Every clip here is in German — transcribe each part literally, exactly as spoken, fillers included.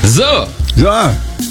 So, Ja,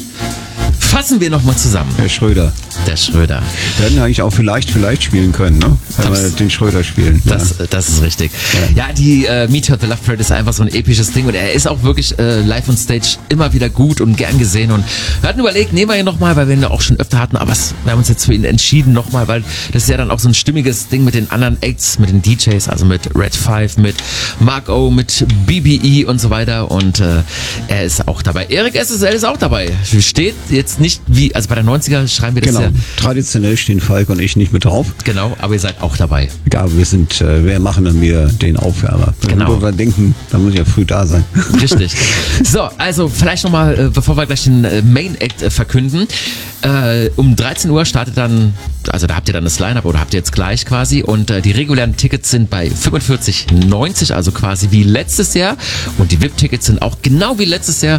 fassen wir nochmal zusammen. Herr Schröder. Der Schröder. Wir hätten eigentlich auch vielleicht, vielleicht spielen können, ne? Wenn wir den Schröder spielen. Das, ja. das ist richtig. Ja, ja die äh, Meet Her the Love Parade ist einfach so ein episches Ding und er ist auch wirklich äh, live on stage immer wieder gut und gern gesehen und wir hatten überlegt, nehmen wir ihn nochmal, weil wir ihn auch schon öfter hatten, aber es, wir haben uns jetzt für ihn entschieden nochmal, weil das ist ja dann auch so ein stimmiges Ding mit den anderen Acts, mit den D Js, also mit Red Five, mit Mark O, mit B B E und so weiter und äh, er ist auch dabei. Erik S S L ist auch dabei. Steht jetzt nicht wie, also bei der neunziger schreiben wir das Genau. ja. Traditionell stehen Falk und ich nicht mit drauf. Genau, aber ihr seid auch dabei. Ja, aber wir sind, äh, wir machen dann wieder den Aufwärmer. Genau. Wenn wir denken, da muss ich ja früh da sein. Richtig. So, also vielleicht nochmal, äh, bevor wir gleich den äh, Main Act äh, verkünden. Äh, um dreizehn Uhr startet dann, also da habt ihr dann das Line-Up oder habt ihr jetzt gleich quasi und äh, die regulären Tickets sind bei fünfundvierzig neunzig, also quasi wie letztes Jahr und die V I P-Tickets sind auch genau wie letztes Jahr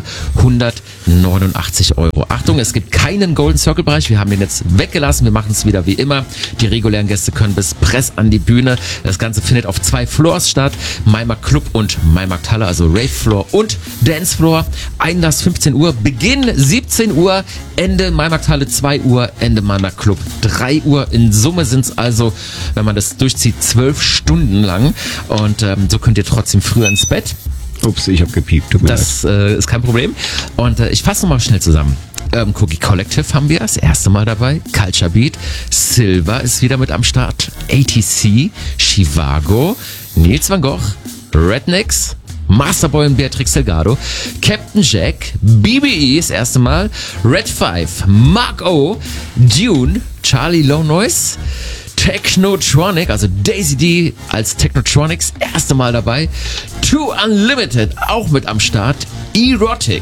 hundertneunundachtzig Euro. Achtung, es gibt keinen Golden Circle-Bereich, wir haben den jetzt weggelassen, wir machen es wieder wie immer. Die regulären Gäste können bis Press an die Bühne. Das Ganze findet auf zwei Floors statt, Maimarkt Club und Maimarkt Halle, also Rave Floor und Dance Floor. Einlass fünfzehn Uhr, Beginn siebzehn Uhr, Ende Maimarkt Halle zwei Uhr, Ende Maimarkt Club drei Uhr. In Summe sind es also, wenn man das durchzieht, zwölf Stunden lang. Und ähm, so könnt ihr trotzdem früher ins Bett. Ups, ich habe gepiept. Tut mir Das äh, ist kein Problem. Und äh, ich fasse nochmal schnell zusammen. Urban Cookie Collective haben wir das erste Mal dabei. Culture Beat. Silver ist wieder mit am Start. A T C. Chivago. Nils van Gogh. Rednecks. Masterboy und Beatrix Delgado, Captain Jack, B B E das erste Mal, Red Five, Mark O, Dune, Charlie Low Noise, Technotronic, also Daisy D als Technotronics, erste Mal dabei, Two Unlimited auch mit am Start, Erotic,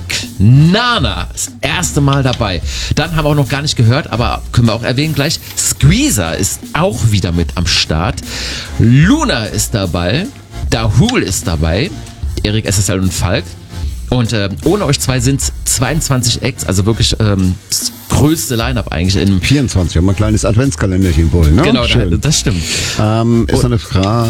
Nana, das erste Mal dabei. Dann haben wir auch noch gar nicht gehört, aber können wir auch erwähnen gleich, Squeezer ist auch wieder mit am Start, Luna ist dabei, Dahul ist dabei, Erik S S L und Falk. Und äh, ohne euch zwei sind es zweiundzwanzig Acts, also wirklich ähm, das größte Line-Up eigentlich. In vierundzwanzig, haben wir ein kleines Adventskalenderchen wohl, ne? Genau, Schön. das stimmt. Ähm, ist noch eine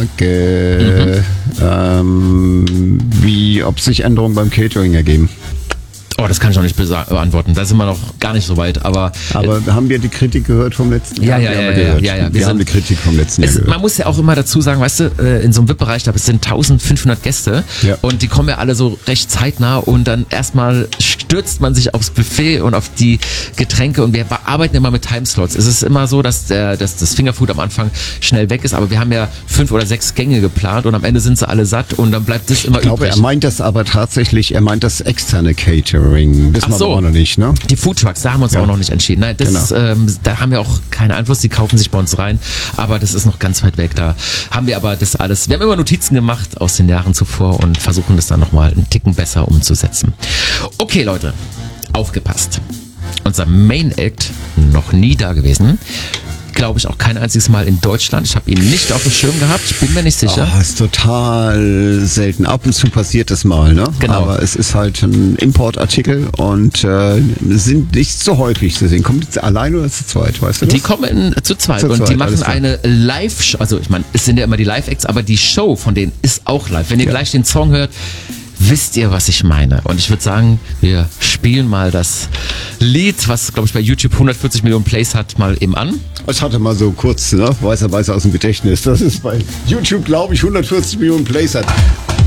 Frage, mhm. ähm, wie, ob sich Änderungen beim Catering ergeben. Oh, das kann ich noch nicht besa- beantworten. Da sind wir noch gar nicht so weit. Aber, aber äh, haben wir die Kritik gehört vom letzten ja, Jahr? Ja, ja, wir ja, ja, ja. Wir, wir haben sind, die Kritik vom letzten Jahr es, gehört. Man muss ja auch immer dazu sagen, weißt du, in so einem V I P-Bereich, da sind eintausendfünfhundert Gäste ja. und die kommen ja alle so recht zeitnah und dann erstmal stürzt man sich aufs Buffet und auf die Getränke und wir arbeiten immer mit Timeslots. Es ist immer so, dass, der, dass das Fingerfood am Anfang schnell weg ist, aber wir haben ja fünf oder sechs Gänge geplant und am Ende sind sie alle satt und dann bleibt das immer ich glaube, übrig. Er meint das aber tatsächlich, er meint das externe Catering. Das Ach so. wir auch noch nicht, ne? Die Foodtrucks, da haben wir uns ja. auch noch nicht entschieden. Nein, das genau. ist, ähm, da haben wir auch keinen Einfluss, die kaufen sich bei uns rein, aber das ist noch ganz weit weg. Da haben wir aber das alles, wir haben immer Notizen gemacht aus den Jahren zuvor und versuchen das dann nochmal einen Ticken besser umzusetzen. Okay, Leute, aufgepasst. Unser Main Act, noch nie da gewesen. Glaube ich auch kein einziges Mal in Deutschland. Ich habe ihn nicht auf dem Schirm gehabt. Ich bin mir nicht sicher. Oh, ist total selten. Ab und zu passiert das mal, ne? Genau. Aber es ist halt ein Importartikel und äh, sind nicht so häufig zu sehen. Kommt jetzt alleine oder zu zweit, weißt du das? Die kommen zu zweit zu und zweit, die machen alles klar. eine Live-Show. Also ich meine, es sind ja immer die Live-Acts, aber die Show von denen ist auch live. Wenn ihr Ja. gleich den Song hört, wisst ihr, was ich meine. Und ich würde sagen, wir spielen mal das Lied, was, glaube ich, bei YouTube hundertvierzig Millionen Plays hat, mal eben an. Ich hatte mal so kurz, ne, weißerweise aus dem Gedächtnis, dass es bei YouTube, glaube ich, hundertvierzig Millionen Plays hat.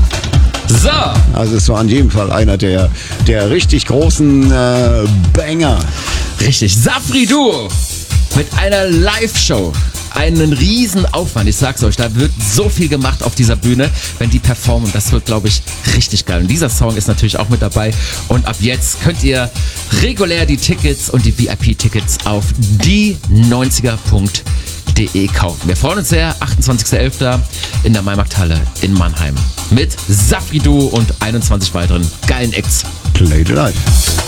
So! Also es war in jedem Fall einer der, der richtig großen äh, Banger. Richtig. Safri Duo mit einer Live-Show. Einen riesen Aufwand. Ich sag's euch, da wird so viel gemacht auf dieser Bühne, wenn die performen. Das wird, glaube ich, richtig geil. Und dieser Song ist natürlich auch mit dabei. Und ab jetzt könnt ihr regulär die Tickets und die V I P-Tickets auf die neunziger punkt de kaufen. Wir freuen uns sehr. achtundzwanzigster elfter in der Maimarkthalle in Mannheim. Mit Safri Duo und einundzwanzig weiteren geilen Acts. Play the Life.